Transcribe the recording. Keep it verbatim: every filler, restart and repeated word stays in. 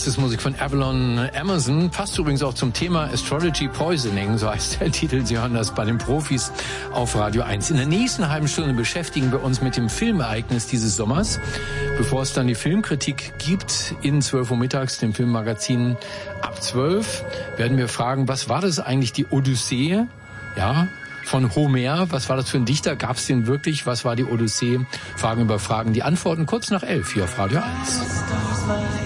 Das ist Musik von Avalon Emerson. Passt übrigens auch zum Thema Astrology Poisoning, so heißt der Titel. Sie hören das bei den Profis auf Radio eins. In der nächsten halben Stunde beschäftigen wir uns mit dem Filmereignis dieses Sommers. Bevor es dann die Filmkritik gibt, in zwölf Uhr mittags, dem Filmmagazin ab zwölf, werden wir fragen, was war das eigentlich, die Odyssee? Ja, von Homer. Was war das für ein Dichter? Gab es den wirklich? Was war die Odyssee? Fragen über Fragen. Die Antworten kurz nach elf hier auf Radio eins.